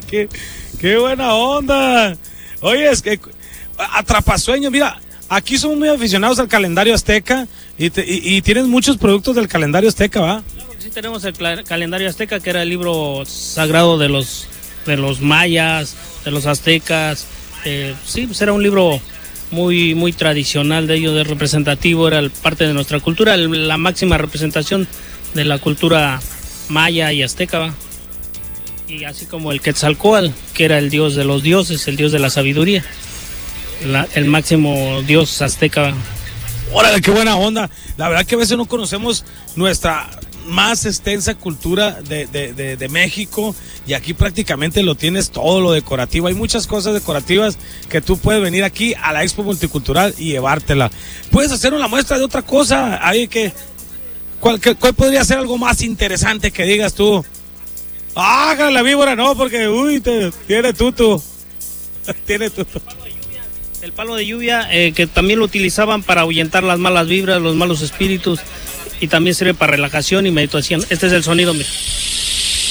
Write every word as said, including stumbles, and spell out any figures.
qué, qué buena onda. Oye, es que Atrapasueños, mira, aquí somos muy aficionados al calendario azteca y, te, y, y tienes muchos productos del calendario azteca, ¿va? Claro que sí, tenemos el cl- calendario azteca, que era el libro sagrado de los, de los mayas, de los aztecas. Eh, sí, pues era un libro muy, muy tradicional de ellos, de representativo, era el, parte de nuestra cultura, el, la máxima representación de la cultura maya y azteca, ¿va? Y así como el Quetzalcóatl, que era el dios de los dioses, el dios de la sabiduría, la, el máximo dios azteca. Órale, qué buena onda. La verdad que a veces no conocemos nuestra más extensa cultura de, de, de, de México, y aquí prácticamente lo tienes todo lo decorativo. Hay muchas cosas decorativas que tú puedes venir aquí a la Expo Multicultural y llevártela. Puedes hacer una muestra de otra cosa. Hay que, ¿cuál, qué, ¿Cuál podría ser algo más interesante que digas tú? Haga la víbora, no, porque uy, te, tiene tutu. Tiene tutu. El palo de lluvia, eh, que también lo utilizaban para ahuyentar las malas vibras, los malos espíritus, y también sirve para relajación y meditación. Este es el sonido, mira.